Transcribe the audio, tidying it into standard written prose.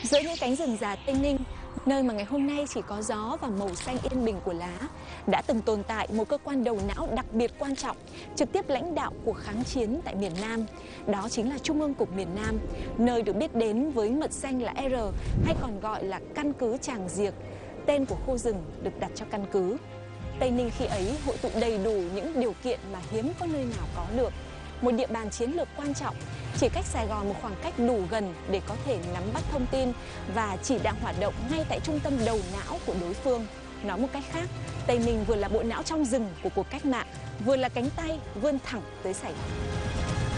Giữa những cánh rừng già Tây Ninh, nơi mà ngày hôm nay chỉ có gió và màu xanh yên bình của lá, đã từng tồn tại một cơ quan đầu não đặc biệt quan trọng, trực tiếp lãnh đạo cuộc kháng chiến tại miền Nam. Đó chính là Trung ương Cục miền Nam, nơi được biết đến với mật danh là R, hay còn gọi là căn cứ Tràng Diệc. Tên của khu rừng được đặt cho căn cứ. Tây Ninh khi ấy hội tụ đầy đủ những điều kiện mà hiếm có nơi nào có được. Một địa bàn chiến lược quan trọng, chỉ cách Sài Gòn một khoảng cách đủ gần để có thể nắm bắt thông tin và chỉ đạo hoạt động ngay tại trung tâm đầu não của đối phương. Nói một cách khác, Tây Ninh vừa là bộ não trong rừng của cuộc cách mạng, vừa là cánh tay vươn thẳng tới Sài Gòn.